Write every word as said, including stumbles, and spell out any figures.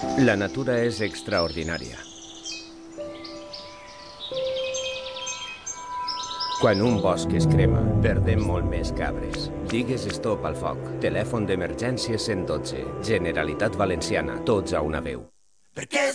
La natura és extraordinària. Quan un bosc es crema, perdem molt més que arbres. Digues stop al foc. Telèfon d'emergència cent dotze. Generalitat Valenciana. Tots a una veu. Perquè